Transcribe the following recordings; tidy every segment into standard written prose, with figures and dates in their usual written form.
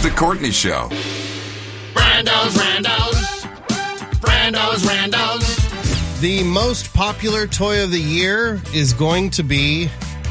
The Courtney Show. Brando's. The most popular toy of the year is going to be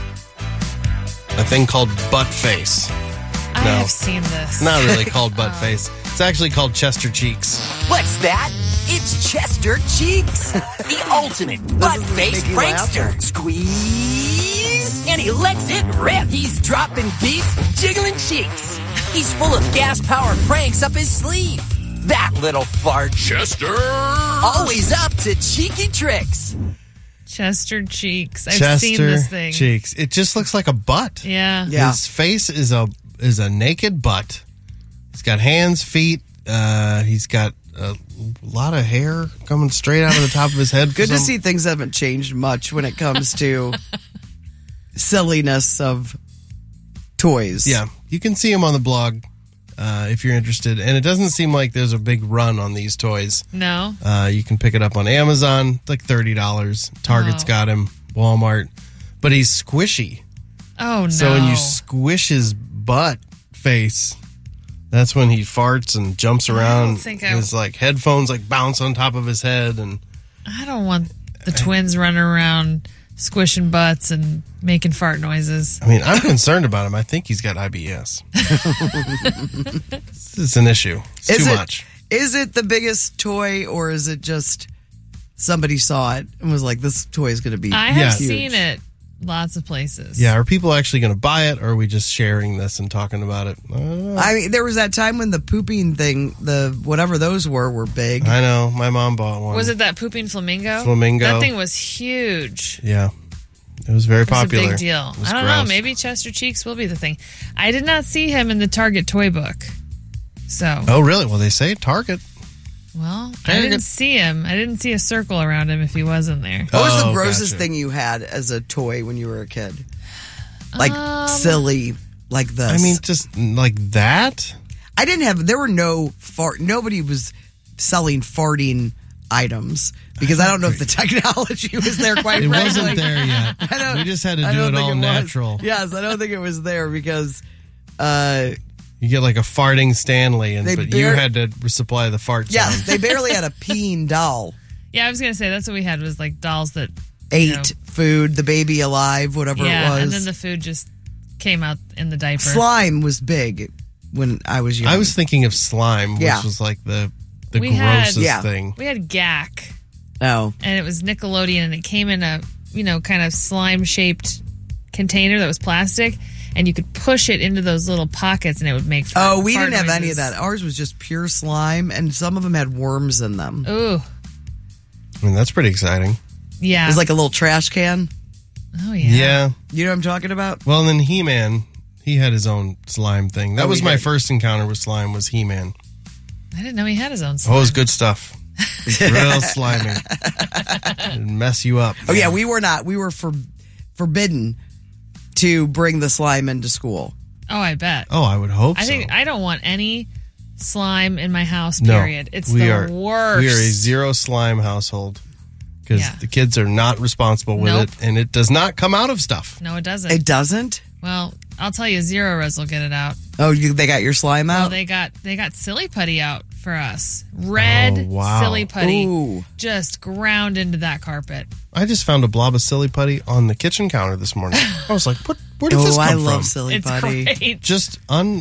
a thing called butt face. I have seen this. Not really called butt face. It's actually called Chester Cheeks. What's that? It's Chester Cheeks, the ultimate butt-face prankster. Squeeze, and he lets it rip. He's dropping beats, jiggling cheeks. He's full of gas-powered pranks up his sleeve. That little fart. Chester! Always up to cheeky tricks. Chester Cheeks. I've seen this thing. Cheeks. It just looks like a butt. Yeah. His face is a naked butt. He's got hands, feet. He's got a lot of hair coming straight out of the top of his head. Good to see things haven't changed much when it comes to silliness of toys. Yeah, you can see him on the blog if you're interested. And it doesn't seem like there's a big run on these toys. No. You can pick it up on Amazon, like $30. Target's got him, Walmart. But he's squishy. Oh, no. So when you squish his butt face, that's when he farts and jumps around. His like headphones like bounce on top of his head, and I don't want the twins running around squishing butts and making fart noises. I mean, I'm concerned about him. I think he's got IBS. It's an issue. It's too much. Is it the biggest toy, or is it just somebody saw it and was like, "This toy is going to be"? I have seen it. Lots of places. Yeah, are people actually going to buy it, or are we just sharing this and talking about it? I mean, there was that time when the pooping thing, the whatever those were big. I know. My mom bought one. Was it that pooping flamingo? Flamingo. That thing was huge. Yeah. It was very popular. It was a big deal. I don't know. Maybe Chester Cheeks will be the thing. I did not see him in the Target toy book. So. Oh, really? Well, they say Target. Well, I didn't see him. I didn't see a circle around him if he wasn't there. What was the grossest thing you had as a toy when you were a kid? Like silly, like this. I mean, just like that? I didn't have, there were no nobody was selling farting items because I don't know if the technology was there quite It frankly. wasn't there yet. We just had to do it all natural. Yes, I don't think it was there because you get like a farting Stanley, but you had to supply the fart sound. Yes, they barely had a peeing doll. Yeah, I was going to say, that's what we had was like dolls that ate food, the baby alive, whatever it was. And then the food just came out in the diaper. Slime was big when I was young. I was thinking of slime, which was like the grossest thing. We had GAC. Oh. And it was Nickelodeon, and it came in a, kind of slime-shaped container that was plastic. And you could push it into those little pockets, and it would make fart we didn't have noises. any of that. Ours was just pure slime, and some of them had worms in them. Ooh. I mean, that's pretty exciting. Yeah. It was like a little trash can. Oh, yeah. Yeah. You know what I'm talking about? Well, and then He-Man, he had his own slime thing. That was my first encounter with slime, was He-Man. I didn't know he had his own slime. Oh, it was good stuff. Real slimy. It'd mess you up. Oh, yeah, we were not. We were forbidden to bring the slime into school. Oh, I bet. Oh, I would hope so. I don't want any slime in my house, period. No, it's the worst. We are a zero slime household because the kids are not responsible with it, and it does not come out of stuff. No, it doesn't. It doesn't? Well, I'll tell you, Zero Res will get it out. Oh, they got your slime out? Well, they got Silly Putty out for us. Red Silly Putty. Ooh. Just ground into that carpet. I just found a blob of Silly Putty on the kitchen counter this morning. I was like, where did this come from? I love Silly It's Putty. Great. Just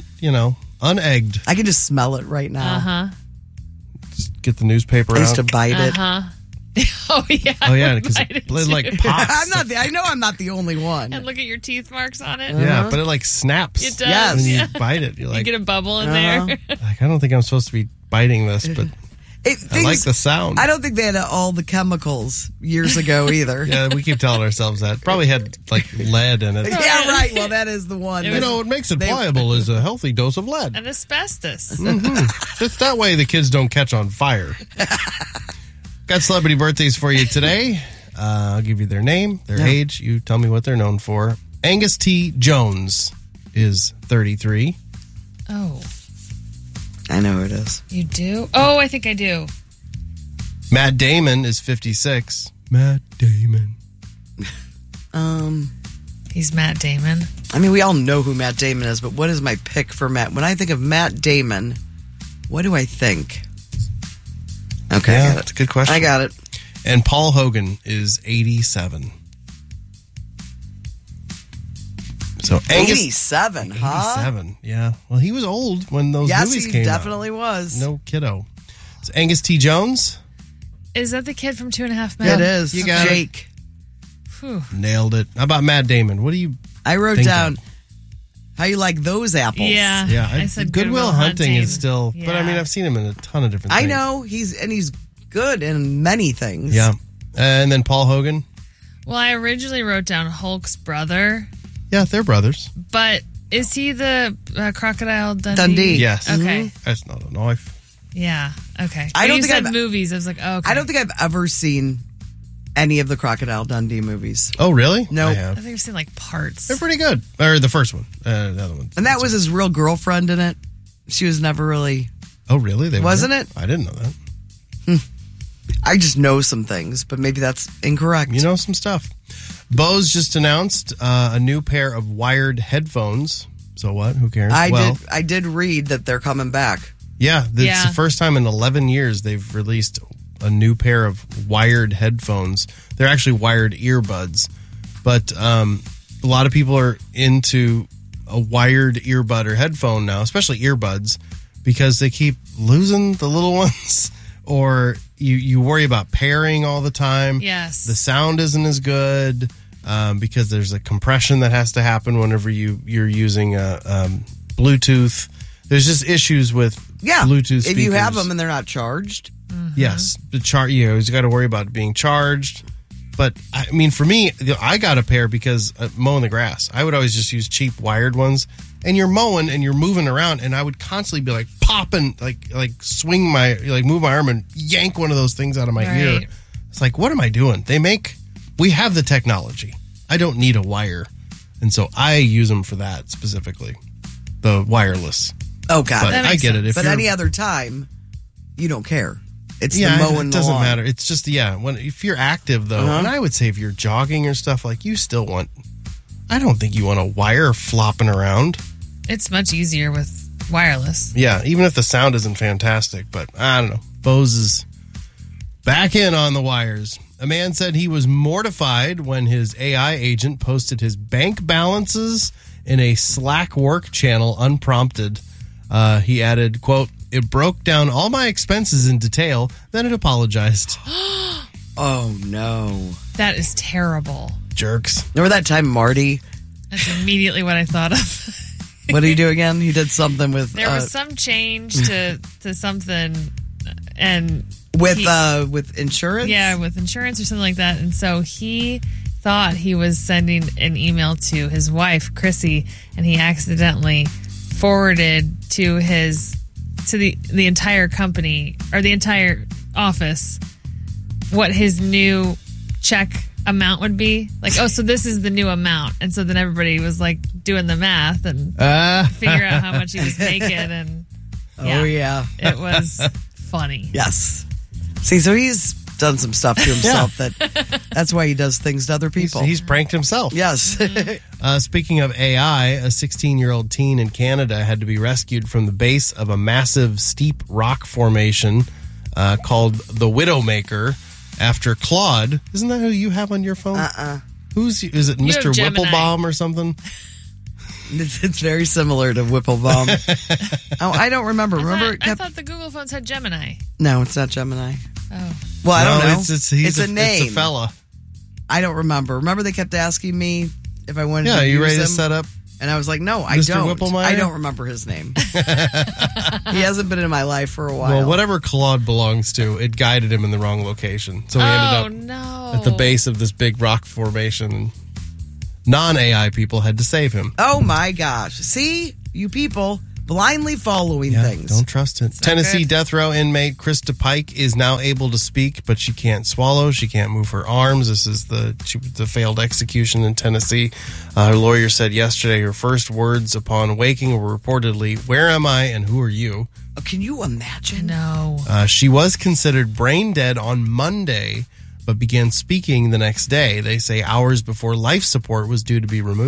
unegged. I can just smell it right now. Uh-huh. Just get the newspaper out. I used to bite it. Uh-huh. Oh, yeah. Oh, yeah, because it like pops. I know I'm not the only one. And look at your teeth marks on it. Yeah, but it like snaps. It does. Yes. When you bite it, you're You like, get a bubble in there. like, I don't think I'm supposed to be biting this, but I like the sound. I don't think they had all the chemicals years ago either. Yeah, we keep telling ourselves that. Probably had like lead in it. Yeah, right. Well, that is the one. What makes it pliable is a healthy dose of lead. And asbestos. Just that way the kids don't catch on fire. Got celebrity birthdays for you today. I'll give you their name, their age. You tell me what they're known for. Angus T. Jones is 33. Oh. I know who it is. You do? Oh, I think I do. Matt Damon is 56. Matt Damon. He's Matt Damon. I mean, we all know who Matt Damon is, but what is my pick for Matt? When I think of Matt Damon, what do I think? Okay, I got it. That's a good question. I got it. And Paul Hogan is 87. So Angus 87, huh? 87, yeah. Well, he was old when those movies came out. Yes, he definitely was. No kiddo. So Angus T. Jones. Is that the kid from 2.5 Men? It is. You got Jake. Whew. Nailed it. How about Matt Damon? What do you I wrote think down, of? how you like those apples? Yeah. Yeah, I said Goodwill Hunting is still, but I Yeah. mean, I've seen him in a ton of different I things. know, he's good in many things. Yeah. And then Paul Hogan. Well, I originally wrote down Hulk's brother, Yeah, they're brothers. but is he the Crocodile Dundee? Dundee. Yes. Okay. That's not a knife. Yeah. Okay. I When don't you think said I've- movies. I was like, oh, okay. I don't think I've ever seen any of the Crocodile Dundee movies. Oh, really? No. I I have. think I've seen like parts. They're pretty good. Or the first one. The other one. And that was his real girlfriend in it. She was never really... Oh, really? They Wasn't were? it? I didn't know that. I just know some things, but maybe that's incorrect. You know some stuff. Bose just announced a new pair of wired headphones. So what? Who cares? I did read that they're coming back. Yeah, it's Yeah. the first time in 11 years they've released a new pair of wired headphones. They're actually wired earbuds, but a lot of people are into a wired earbud or headphone now, especially earbuds, because they keep losing the little ones, or you worry about pairing all the time. Yes. The sound isn't as good because there's a compression that has to happen whenever you're using Bluetooth. There's just issues with Bluetooth speakers. If you have them and they're not charged. Yes, you always got to worry about it being charged. But I mean, for me, I got a pair because mowing the grass. I would always just use cheap wired ones, and you're mowing and you're moving around, and I would constantly be like popping, like swing my, like move my arm and yank one of those things out of my ear. Right. It's like, what am I doing? We have the technology. I don't need a wire, and so I use them for that specifically, the wireless. Oh, God. But I get it. If But you're- any other time, you don't care. It's yeah, the mowing it the doesn't lawn. matter. It's just if you're active though, and I would say if you're jogging or stuff, like you still want. I don't think you want a wire flopping around. It's much easier with wireless. Yeah, even if the sound isn't fantastic, but I don't know. Bose is back in on the wires. A man said he was mortified when his AI agent posted his bank balances in a Slack work channel unprompted. He added, quote, "It broke down all my expenses in detail, then it apologized." Oh, no. That is terrible. Jerks. Remember that time Marty, That's immediately what I thought of. what did he do again? He did something with... There was some change to something, and with insurance? yeah, with insurance or something like that. And so he thought he was sending an email to his wife, Chrissy, and he accidentally forwarded to the entire company or the entire office what his new check amount would be. Like, oh, so this is the new amount. And so then everybody was like doing the math and figure out how much he was making. And Oh, yeah. it was funny. Yes. See, so he's done some stuff to himself that's why he does things to other people. He's pranked himself. Yes. Speaking of AI, a 16-year-old teen in Canada had to be rescued from the base of a massive steep rock formation called the Widowmaker after Claude. Isn't that who you have on your phone? Is it You Mr. have Gemini. Whipplebaum or something? It's very similar to Whipplebaum. I don't remember. Remember? I thought the Google phones had Gemini. No, it's not Gemini. Oh. Well, I don't know. It's a name. It's a fella. I don't remember. Remember they kept asking me if I wanted Yeah, to you use ready him? to set up? And I was like, no, I Mr. don't. Whipplemeyer? I don't remember his name. He hasn't been in my life for a while. Well, whatever Claude belongs to, it guided him in the wrong location. So he ended up at the base of this big rock formation. And non-AI people had to save him. Oh my gosh. See, you people blindly following things. Don't trust it. Tennessee death row inmate Krista Pike is now able to speak, but she can't swallow. She can't move her arms. This is the failed execution in Tennessee. Her lawyer said yesterday her first words upon waking were reportedly, "Where am I and who are you?" Oh, can you imagine? No. She was considered brain dead on Monday, but began speaking the next day. They say hours before life support was due to be removed.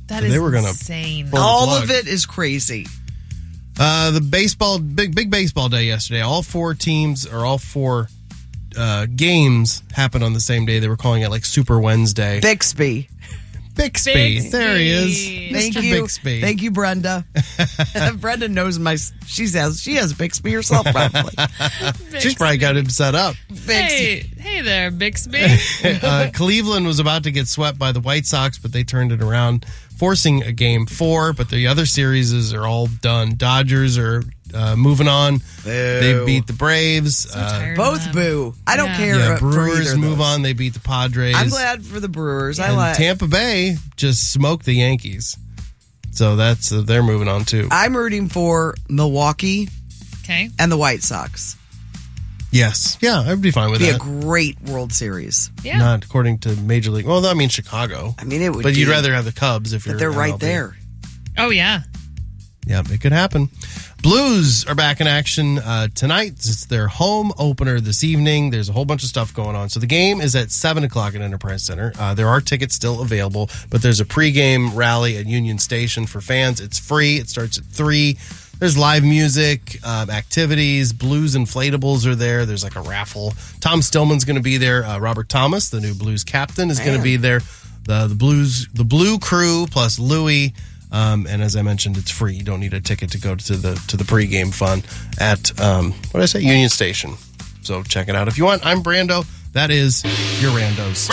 That So is they were gonna insane. pull the All plug. of it is crazy. The baseball, big baseball day yesterday. All four teams or all four games happened on the same day. They were calling it like Super Wednesday. Bixby. Bixby. There he is. Thank Mr. you. Bixby. Thank you, Brenda. Brenda knows she has Bixby herself probably. She's probably got him set up. Hey there, Bixby. Cleveland was about to get swept by the White Sox, but they turned it around, forcing a game 4. But the other series are all done. Dodgers are moving on. They beat the Braves. Tired Both of them. boo. I don't care. Yeah, for Brewers either of move those. on. They beat the Padres. I'm glad for the Brewers. I And like. Tampa Bay just smoked the Yankees. So that's they're moving on too. I'm rooting for Milwaukee Okay. and the White Sox. Yes. Yeah, I'd be fine with Be a that. great World Series. Yeah. Not according to Major League. Well, I mean Chicago. I mean, it would. But you'd be- rather have the Cubs if you're But they're right MLB. there. Oh, yeah. Yeah, it could happen. Blues are back in action tonight. It's their home opener this evening. There's a whole bunch of stuff going on. So the game is at 7 o'clock at Enterprise Center. There are tickets still available, but there's a pregame rally at Union Station for fans. It's free. It starts at 3. There's live music, activities. Blues inflatables are there. There's like a raffle. Tom Stillman's going to be there. Robert Thomas, the new Blues captain, is going to be there. The Blue Crew plus Louie. And as I mentioned, it's free. You don't need a ticket to go to the pregame fun at what did I say? Union Station. So check it out if you want. I'm Brando. That is your Randos.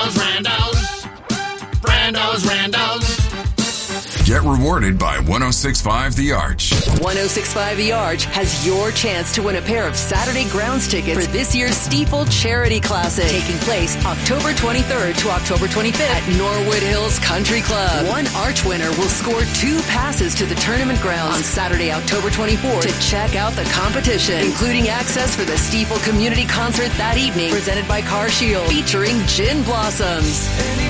Brando's. Get rewarded by 106.5 The Arch. 106.5 The Arch has your chance to win a pair of Saturday grounds tickets for this year's Steeple Charity Classic, taking place October 23rd to October 25th at Norwood Hills Country Club. One Arch winner will score 2 passes to the tournament grounds on Saturday, October 24th to check out the competition, including access for the Steeple Community Concert that evening, presented by Car Shield, featuring Gin Blossoms.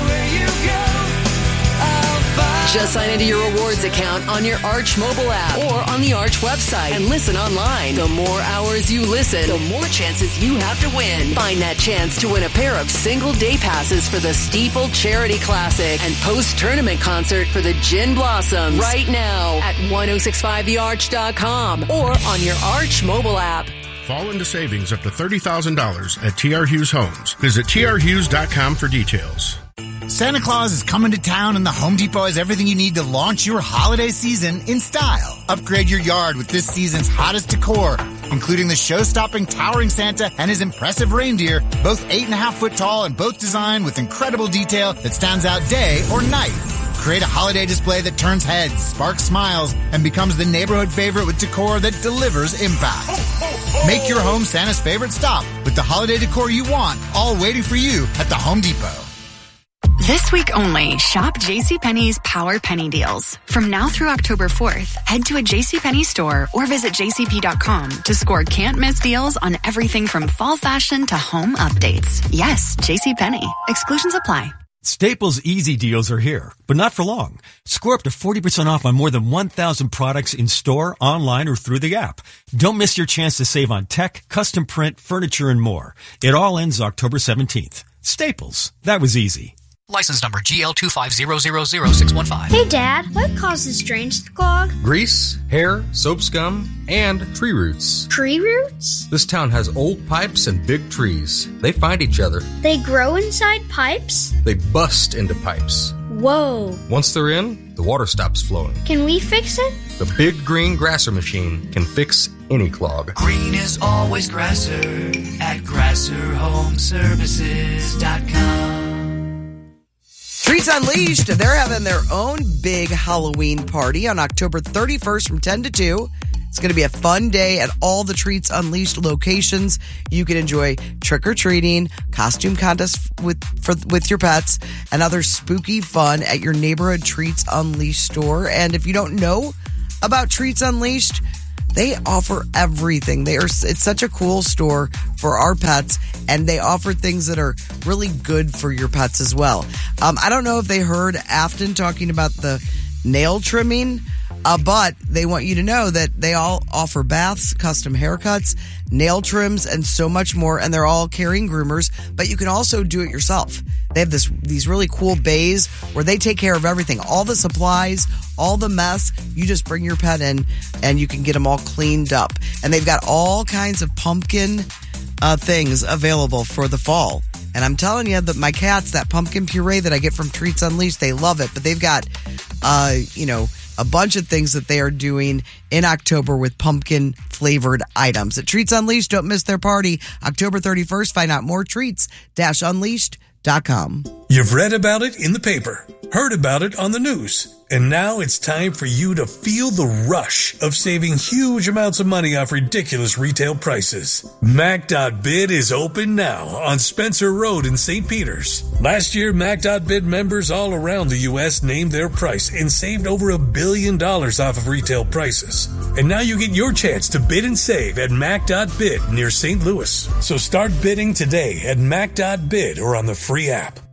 Just sign into your rewards account on your Arch mobile app or on the Arch website and listen online. The more hours you listen, the more chances you have to win. Find that chance to win a pair of single day passes for the Steeple Charity Classic and post-tournament concert for the Gin Blossoms right now at 1065thearch.com or on your Arch mobile app. Fall into savings up to $30,000 at TR Hughes Homes. Visit trhughes.com for details. Santa Claus is coming to town and the Home Depot has everything you need to launch your holiday season in style. Upgrade your yard with this season's hottest decor, including the show-stopping towering Santa and his impressive reindeer, both 8.5 foot tall and both designed with incredible detail that stands out day or night. Create a holiday display that turns heads, sparks smiles, and becomes the neighborhood favorite with decor that delivers impact. Make your home Santa's favorite stop with the holiday decor you want, all waiting for you at the Home Depot. This week only, shop JCPenney's Power Penny Deals. From now through October 4th, head to a JCPenney store or visit jcp.com to score can't-miss deals on everything from fall fashion to home updates. Yes, JCPenney. Exclusions apply. Staples Easy Deals are here, but not for long. Score up to 40% off on more than 1,000 products in store, online, or through the app. Don't miss your chance to save on tech, custom print, furniture, and more. It all ends October 17th. Staples. That was easy. License number GL2500615. Hey, Dad, what causes drains to clog? Grease, hair, soap scum, and tree roots. Tree roots? This town has old pipes and big trees. They find each other. They grow inside pipes? They bust into pipes. Whoa. Once they're in, the water stops flowing. Can we fix it? The Big Green Grasser Machine can fix any clog. Green is always Grasser at GrasserHomeservices.com. Treats Unleashed, they're having their own big Halloween party on October 31st from 10 to 2. It's going to be a fun day at all the Treats Unleashed locations. You can enjoy trick-or-treating, costume contests with your pets, and other spooky fun at your neighborhood Treats Unleashed store. And if you don't know about Treats Unleashed, they offer everything. It's such a cool store for our pets, and they offer things that are really good for your pets as well. I don't know if they heard Afton talking about the nail trimming But they want you to know that they all offer baths, custom haircuts, nail trims, and so much more. And they're all carrying groomers, but you can also do it yourself. They have these really cool bays where they take care of everything. All the supplies, all the mess. You just bring your pet in and you can get them all cleaned up. And they've got all kinds of pumpkin things available for the fall. And I'm telling you that my cats, that pumpkin puree that I get from Treats Unleashed, they love it. But they've got, a bunch of things that they are doing in October with pumpkin flavored items. At Treats Unleashed, don't miss their party. October 31st, find out more treats-unleashed.com. You've read about it in the paper, heard about it on the news, and now it's time for you to feel the rush of saving huge amounts of money off ridiculous retail prices. Mac.bid is open now on Spencer Road in St. Peters. Last year, Mac.bid members all around the U.S. named their price and saved over $1 billion off of retail prices. And now you get your chance to bid and save at Mac.bid near St. Louis. So start bidding today at Mac.bid or on the free app.